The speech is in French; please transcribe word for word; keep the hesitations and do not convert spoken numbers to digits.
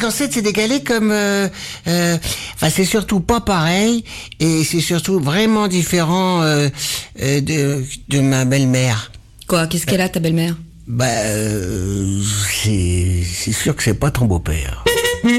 ancêtres, c'est décalé comme... Euh, euh, enfin, c'est surtout pas pareil, et c'est surtout vraiment différent euh, euh, de, de ma belle-mère. Quoi? Qu'est-ce qu'elle a, ta belle-mère? Bah, euh, c'est, c'est sûr que c'est pas ton beau-père.